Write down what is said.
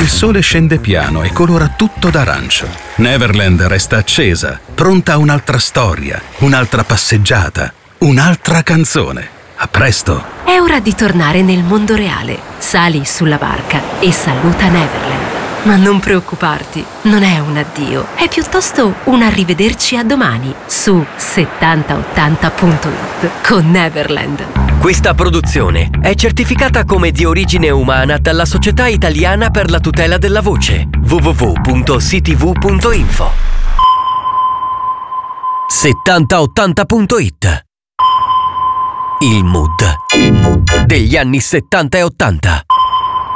Il sole scende piano e colora tutto d'arancio. Neverland resta accesa, pronta a un'altra storia, un'altra passeggiata, un'altra canzone. A presto! È ora di tornare nel mondo reale. Sali sulla barca e saluta Neverland. Ma non preoccuparti, non è un addio, è piuttosto un arrivederci a domani su 7080.it con Neverland. Questa produzione è certificata come di origine umana dalla Società Italiana per la tutela della voce www.ctv.info. 7080.it. Il mood degli anni 70 e 80.